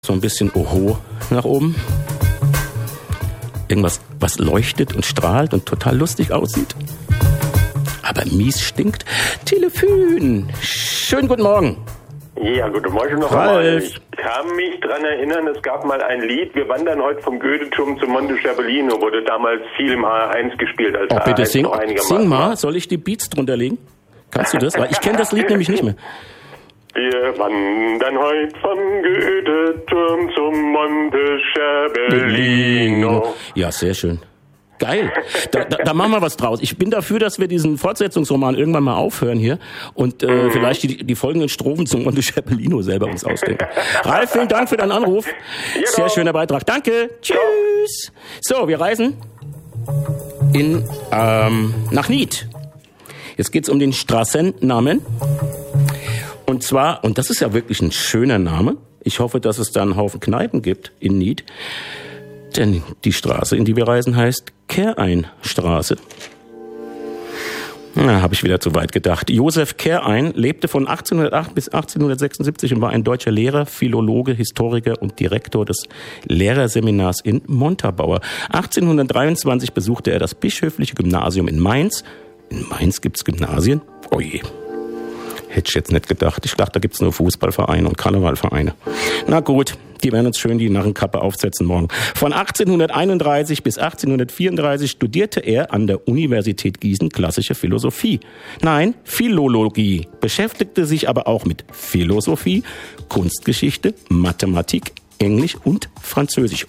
So ein bisschen Oho nach oben. Irgendwas, was leuchtet und strahlt und total lustig aussieht. Aber mies stinkt. Telefon. Schönen guten Morgen. Ja, guten Morgen noch einmal. Ich kann mich daran erinnern, es gab mal ein Lied, wir wandern heute vom Goetheturm zum Monte Scherpelino, wurde damals viel im HR1 gespielt. Als bitte sing mal, soll ich die Beats drunter legen? Kannst du das? Weil ich kenne das Lied nämlich nicht mehr. Wir wandern heute vom Goetheturm zum Monte Scherpelino. Ja, sehr schön. Geil. Da machen wir was draus. Ich bin dafür, dass wir diesen Fortsetzungsroman irgendwann mal aufhören hier und vielleicht die folgenden Strophen zum Monte Scherpelino selber uns ausdenken. Ralf, vielen Dank für deinen Anruf. Sehr schöner Beitrag. Danke. Tschüss. So, wir reisen nach Nied. Jetzt geht's um den Straßennamen. Und zwar, und das ist ja wirklich ein schöner Name, ich hoffe, dass es da einen Haufen Kneipen gibt in Nied, denn die Straße, in die wir reisen, heißt Kerein-Straße. Na, habe ich wieder zu weit gedacht. Josef Kerein lebte von 1808 bis 1876 und war ein deutscher Lehrer, Philologe, Historiker und Direktor des Lehrerseminars in Montabaur. 1823 besuchte er das bischöfliche Gymnasium in Mainz. In Mainz gibt's Gymnasien? Oje. Hätte ich jetzt nicht gedacht. Ich dachte, da gibt's nur Fußballvereine und Karnevalvereine. Na gut, die werden uns schön die Narrenkappe aufsetzen morgen. Von 1831 bis 1834 studierte er an der Universität Gießen klassische Philosophie. Nein, Philologie. Beschäftigte sich aber auch mit Philosophie, Kunstgeschichte, Mathematik, Englisch und Französisch.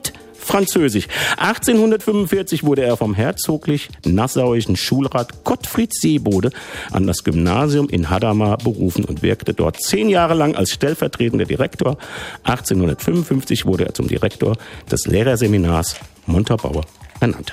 1845 wurde er vom herzoglich-nassauischen Schulrat Gottfried Seebode an das Gymnasium in Hadamar berufen und wirkte dort 10 Jahre lang als stellvertretender Direktor. 1855 wurde er zum Direktor des Lehrerseminars Montabaur ernannt.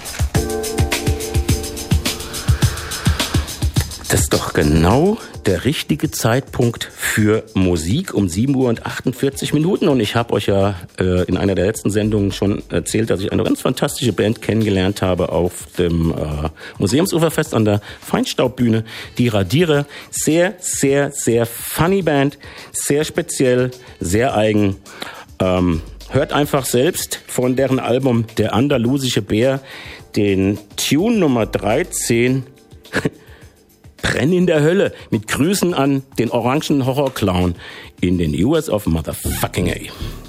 Das ist doch genau der richtige Zeitpunkt für Musik um 7:48 Uhr. Und ich habe euch ja in einer der letzten Sendungen schon erzählt, dass ich eine ganz fantastische Band kennengelernt habe auf dem Museumsuferfest an der Feinstaubbühne. Die Radierer. Sehr, sehr, sehr funny Band. Sehr speziell, sehr eigen. Hört einfach selbst von deren Album Der andalusische Bär den Tune Nummer 13... Brenn in der Hölle. Mit Grüßen an den orangen Horrorclown in den US of Motherfucking A.